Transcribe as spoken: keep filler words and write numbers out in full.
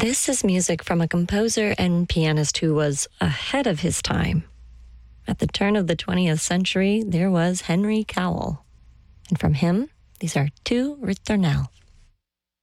This is music from a composer and pianist who was ahead of his time. At the turn of the twentieth century, there was Henry Cowell. And from him, these are two Ritornell.